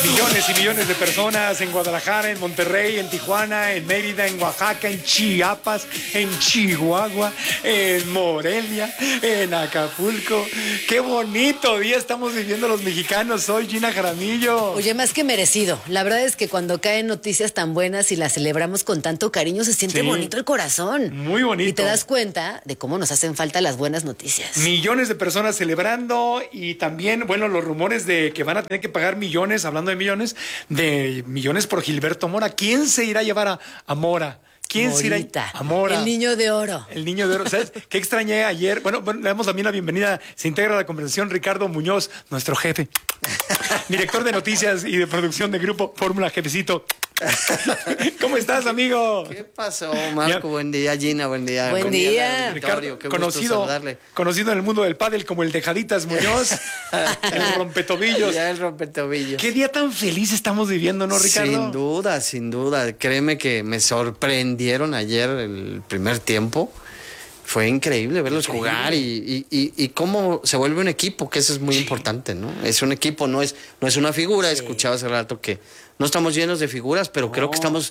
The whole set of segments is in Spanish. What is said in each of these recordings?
Millones y millones de personas en Guadalajara, en Monterrey, en Tijuana, en Mérida, en Oaxaca, en Chiapas, en Chihuahua, en Morelia, en Acapulco. ¡Qué bonito día estamos viviendo los mexicanos! Soy Gina Jaramillo. Oye, más que merecido. La verdad es que cuando caen noticias tan buenas y las celebramos con tanto cariño, se siente bonito el corazón. Muy bonito. Y te das cuenta de cómo nos hacen falta las buenas noticias. Millones de personas celebrando y también, bueno, los rumores de que van a tener que pagar millones, hablando de millones por Gilberto Mora. ¿Quién se irá a llevar a Mora? ¿Quién se irá a Mora? El niño de oro. El niño de oro. ¿Sabes qué extrañé ayer? Bueno, le damos también la bienvenida. Se integra a la conversación Ricardo Muñoz, nuestro jefe, director de noticias y de producción de Grupo Fórmula, jefecito. ¿Cómo estás, amigo? ¿Qué pasó, Marco? Buen día, Gina, buen día. Buen día. Ricardo, qué gusto saludarle. Conocido en el mundo del pádel como el Tejaditas Muñoz, el rompetobillos. Ya el rompetobillos. Qué día tan feliz estamos viviendo, ¿no, Ricardo? Sin duda, sin duda. Créeme que me sorprendieron ayer el primer tiempo. Fue increíble verlos jugar y cómo se vuelve un equipo, que eso es muy importante, ¿no? Es un equipo, no es una figura. Escuchaba hace rato que no estamos llenos de figuras, pero creo que estamos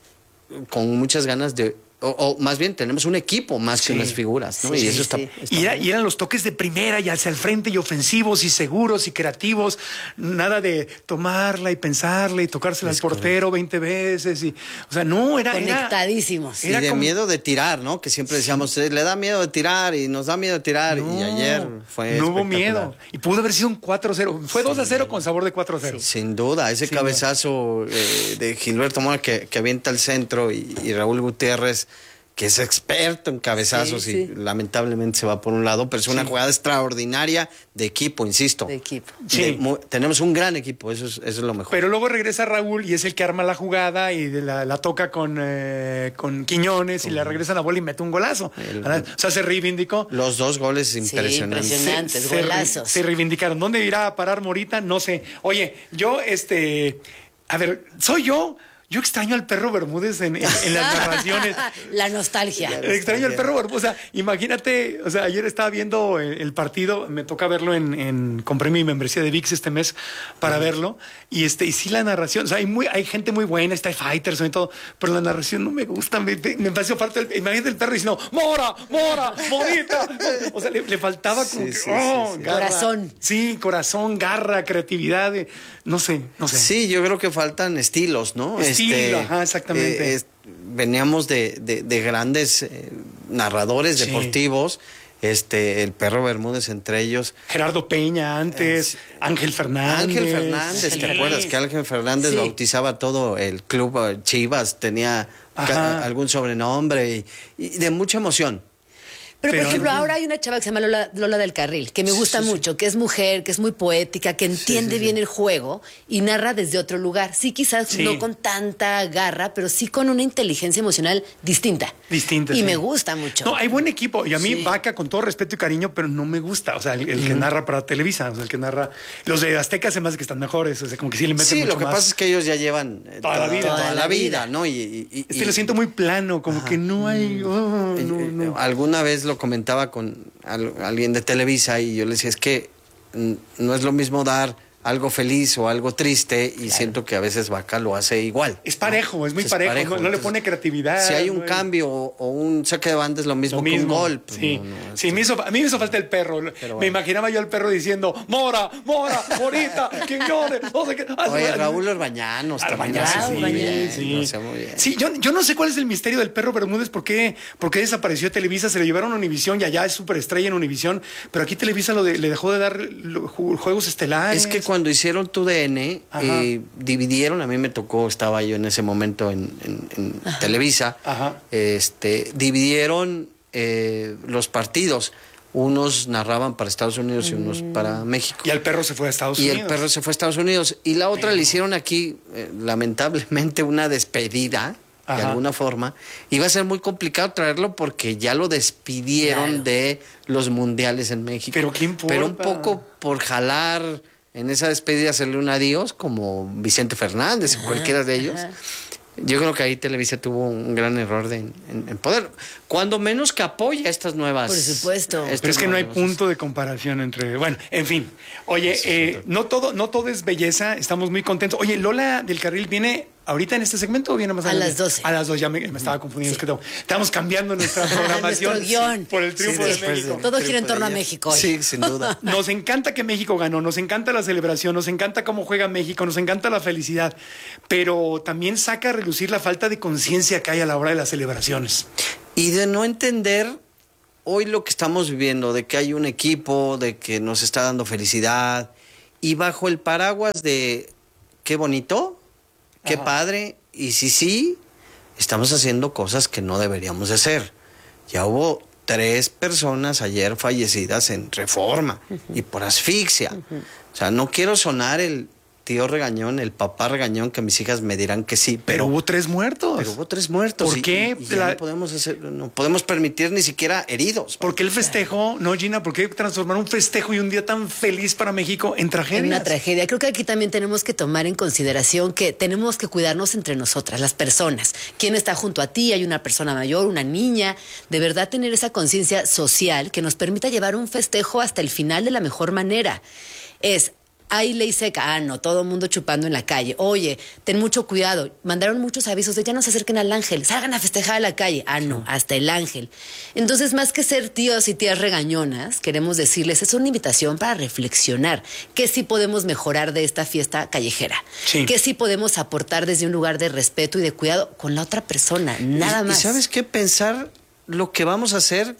con muchas ganas de... O más bien tenemos un equipo más que unas figuras, ¿no? Y eso está y eran los toques de primera y hacia el frente y ofensivos y seguros y creativos. Nada de tomarla y pensarla y tocársela al portero 20 veces. O sea, no, era... Conectadísimos. Y de miedo de tirar, ¿no? Que siempre decíamos, le da miedo de tirar y nos da miedo de tirar. Y ayer fue no hubo miedo. Y pudo haber sido un 4-0. Fue 2-0 con sabor de 4-0. Sin duda. Ese cabezazo de Gilberto Mora que avienta al centro y Raúl Gutiérrez, que es experto en cabezazos y lamentablemente se va por un lado, pero es una jugada extraordinaria de equipo, insisto. De equipo. Tenemos un gran equipo, eso es lo mejor. Pero luego regresa Raúl y es el que arma la jugada y la toca con Quiñones y le regresa la bola y mete un golazo. O sea, se reivindicó. Los dos goles impresionantes. Impresionantes, golazos. Se reivindicaron. ¿Dónde irá a parar Morita? No sé. Oye, yo, a ver, soy yo. Yo extraño al perro Bermúdez en las narraciones. La nostalgia. Extraño al perro Bermúdez. O sea, imagínate, ayer estaba viendo el partido, me toca verlo compré mi membresía de ViX este mes para verlo, y sí la narración, o sea, hay gente muy buena, está Fighters y todo, pero la narración no me gusta, me pareció falta, imagínate el perro diciendo, Mora, Morita. O sea, le faltaba como garra. Corazón. Sí, corazón, garra, creatividad, no sé. Sí, yo creo que faltan estilos, ¿no? Exactamente. Veníamos de grandes narradores deportivos, el perro Bermúdez entre ellos. Gerardo Peña antes, Ángel Fernández. ¿Te acuerdas que Ángel Fernández bautizaba todo el club Chivas? Tenía algún sobrenombre y de mucha emoción. Pero, por ejemplo, ahora hay una chava que se llama Lola del Carril, que me gusta mucho, que es mujer, que es muy poética, que entiende bien el juego y narra desde otro lugar. Sí, quizás no con tanta garra, pero sí con una inteligencia emocional distinta. Y me gusta mucho. No, hay buen equipo. Y a mí, Vaca, con todo respeto y cariño, pero no me gusta. O sea, el que narra para Televisa, el que narra... Los de Azteca se me hace que están mejores. O sea, como que sí le meten mucho lo que más. pasa es que ellos ya llevan toda la vida, ¿no? Lo siento muy plano, como que no hay... no. Alguna vez lo comentaba con alguien de Televisa y yo le decía, es que no es lo mismo dar algo feliz o algo triste y siento que a veces Vaca lo hace igual. Es parejo, ¿no? Es muy parejo. No Entonces, le pone creatividad. Si hay un cambio o un saque de banda es lo mismo que un gol. Pues a mí me hizo falta el perro. Me imaginaba yo al perro diciendo, Mora, Morita, Quiñones, no sé qué. Oye, Raúl Orbañanos también. Muy bien. Sí, yo no sé cuál es el misterio del perro Bermúdez, por qué desapareció Televisa, se lo llevaron a Univisión y allá es superestrella en Univisión, pero aquí Televisa le dejó de dar juegos estelares. Es que cuando hicieron TUDN, dividieron, a mí me tocó, estaba yo en ese momento en Televisa, dividieron los partidos. Unos narraban para Estados Unidos y unos para México. Y el perro se fue a Estados Unidos. Y el perro se fue a Estados Unidos. Y la otra le hicieron aquí, lamentablemente, una despedida, de alguna forma. Iba a ser muy complicado traerlo porque ya lo despidieron de los mundiales en México. Pero ¿qué importa? Pero un poco por jalar en esa despedida, hacerle un adiós, como Vicente Fernández o cualquiera de ellos. Yo creo que ahí Televisa tuvo un gran error en poder, cuando menos que apoya estas nuevas. Por supuesto. Pero es que no hay punto de comparación entre, bueno, en fin. Oye, no todo es belleza, estamos muy contentos. Oye, Lola del Carril viene ahorita en este segmento o viene más adelante? A las 12. A las 2, ya me estaba confundiendo. Sí. Es que estamos cambiando nuestra programación. Nuestro guión. Por el triunfo de México. Todo gira en torno a México hoy. Sí, sin duda. Nos encanta que México ganó, nos encanta la celebración, nos encanta cómo juega México, nos encanta la felicidad, pero también saca a relucir la falta de conciencia que hay a la hora de las celebraciones. Y de no entender hoy lo que estamos viviendo, de que hay un equipo, de que nos está dando felicidad, y bajo el paraguas de qué bonito, qué padre, y sí, estamos haciendo cosas que no deberíamos de hacer. Ya hubo 3 personas ayer fallecidas en Reforma y por asfixia. O sea, no quiero sonar el tío regañón, el papá regañón, que mis hijas me dirán que sí, pero hubo 3 muertos. Pero hubo 3 muertos. ¿Por qué? Y ya no podemos permitir ni siquiera heridos. ¿Por qué el festejo, no, Gina? ¿Por qué transformar un festejo y un día tan feliz para México en tragedia? En una tragedia. Creo que aquí también tenemos que tomar en consideración que tenemos que cuidarnos entre nosotras, las personas. ¿Quién está junto a ti? Hay una persona mayor, una niña. De verdad tener esa conciencia social que nos permita llevar un festejo hasta el final de la mejor manera. Hay ley seca, no, todo el mundo chupando en la calle. Oye, ten mucho cuidado. Mandaron muchos avisos de ya no se acerquen al ángel, salgan a festejar a la calle. No, hasta el ángel. Entonces, más que ser tíos y tías regañonas, queremos decirles, es una invitación para reflexionar. ¿Qué sí podemos mejorar de esta fiesta callejera? Sí. ¿Qué sí podemos aportar desde un lugar de respeto y de cuidado con la otra persona? Nada más. ¿Y sabes qué? Pensar lo que vamos a hacer,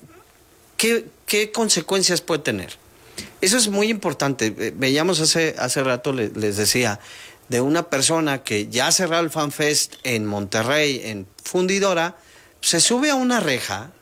qué consecuencias puede tener. Eso es muy importante. Veíamos hace rato, les decía, de una persona que ya ha cerrado el FanFest en Monterrey, en Fundidora, se sube a una reja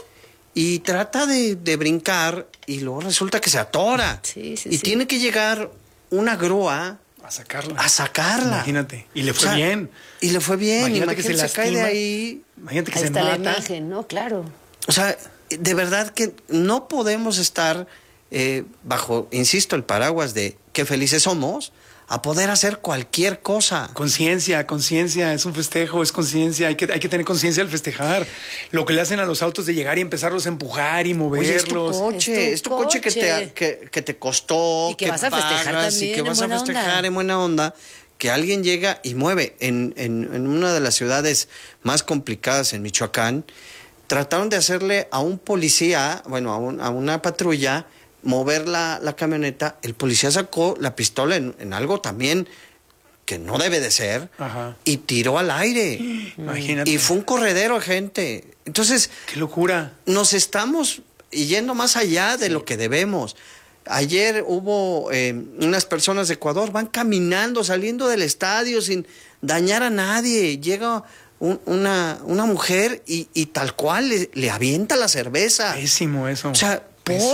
y trata de brincar y luego resulta que se atora. Sí, tiene que llegar una grúa a sacarla. Imagínate. Y le fue bien. Y le fue bien. Imagínate que se cae de ahí. Imagínate que ahí se está mata. la imagen, ¿no? Claro. O sea, de verdad que no podemos estar bajo, insisto, el paraguas de qué felices somos, a poder hacer cualquier cosa. Conciencia, es un festejo, es conciencia, hay que tener conciencia al festejar. Lo que le hacen a los autos de llegar y empezarlos a empujar y moverlos. Oye, es tu coche que te costó, y que vas a festejar también, y que vas a festejar onda. En buena onda, que alguien llega y mueve. En una de las ciudades más complicadas en Michoacán, trataron de hacerle a un policía, bueno, a una patrulla, mover la camioneta. El policía sacó la pistola en algo también que no debe de ser. Ajá. Y tiró al aire. Imagínate. Y fue un corredero de gente. Entonces, qué locura. Nos estamos yendo más allá de lo que debemos. Ayer hubo unas personas de Ecuador, van caminando, saliendo del estadio sin dañar a nadie. Llega una mujer y tal cual le avienta la cerveza. Pésimo eso. O sea,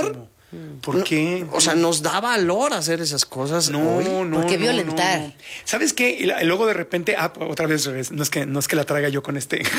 ¿por qué? O sea, nos da valor hacer esas cosas. No. ¿Por qué violentar? No. ¿Sabes qué? Y luego de repente, otra vez, no es que la traiga yo con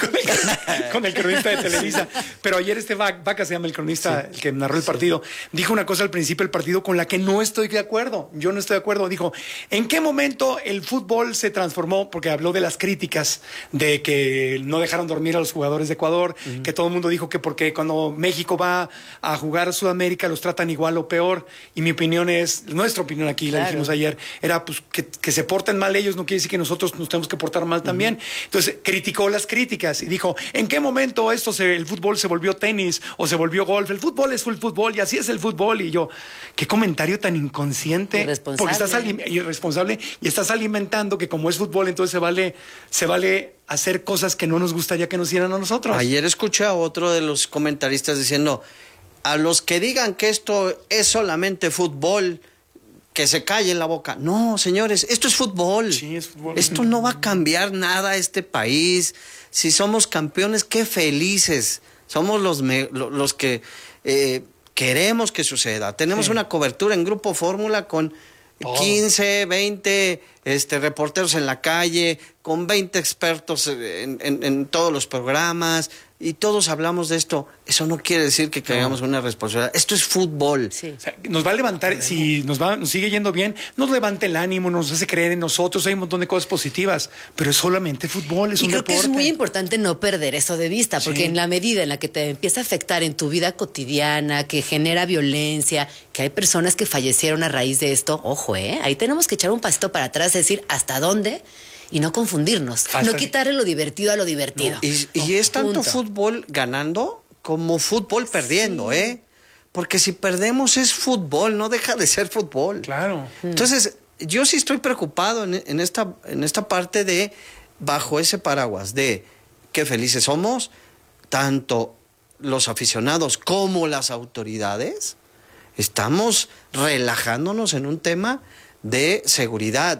con el cronista de Televisa, pero ayer Vaca se llama el cronista, el que narró el partido, dijo una cosa al principio del partido con la que no estoy de acuerdo. Yo no estoy de acuerdo. Dijo, ¿en qué momento el fútbol se transformó? Porque habló de las críticas de que no dejaron dormir a los jugadores de Ecuador, que todo el mundo dijo que porque cuando México va a jugar a Sudamérica los tratan igual o peor, y mi opinión es, nuestra opinión aquí, la dijimos ayer, era pues que se porten mal ellos, no quiere decir que nosotros nos tenemos que portar mal también. Entonces criticó las críticas y dijo, ¿en qué momento el fútbol se volvió tenis o se volvió golf? El fútbol es el fútbol y así es el fútbol. Y yo, qué comentario tan inconsciente, porque estás irresponsable y estás alimentando que como es fútbol, entonces se vale hacer cosas que no nos gustaría que nos hicieran a nosotros. Ayer escuché a otro de los comentaristas diciendo, a los que digan que esto es solamente fútbol, que se callen la boca. No, señores, esto es fútbol. Sí, es fútbol. Esto no va a cambiar nada a este país. Si somos campeones, qué felices. Somos los que queremos que suceda. Tenemos una cobertura en Grupo Fórmula con 15, 20 reporteros en la calle, con 20 expertos en todos los programas, y todos hablamos de esto. Eso no quiere decir que caigamos una responsabilidad. Esto es fútbol. Sí. O sea, nos va a levantar, si nos sigue yendo bien, nos levanta el ánimo, nos hace creer en nosotros, hay un montón de cosas positivas, pero es solamente fútbol, es Y un creo deporte. que es muy importante no perder eso de vista, porque en la medida en la que te empieza a afectar en tu vida cotidiana, que genera violencia, que hay personas que fallecieron a raíz de esto, ojo, ahí tenemos que echar un pasito para atrás, decir hasta dónde y no confundirnos, no quitarle lo divertido a lo divertido. Y es tanto fútbol ganando como fútbol perdiendo, porque si perdemos es fútbol, no deja de ser fútbol. Claro. Entonces, yo sí estoy preocupado en esta parte de, bajo ese paraguas de qué felices somos, tanto los aficionados como las autoridades, estamos relajándonos en un tema de seguridad.